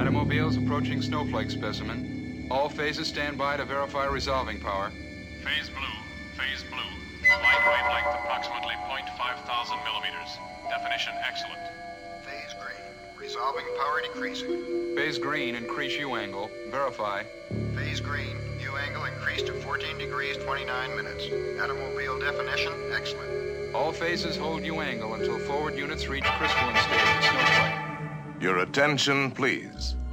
Automobiles approaching snowflake specimen. All phases stand by to verify resolving power. Phase blue. Light wavelength approximately 0.5,000 millimeters. Definition excellent. Phase green. Resolving power decreasing. Phase green, increase U angle. Verify. Phase green. U angle increased to 14 degrees 29 minutes. Automobile definition excellent. All phases hold U angle until forward units reach crystalline stage of snowflake. Your attention, please.